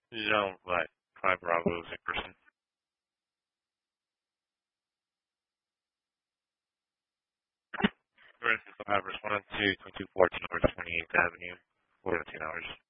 Zone flight. 5 Bravo 0%. Francis, I have responded to 2214 North 28th Avenue, 14 hours.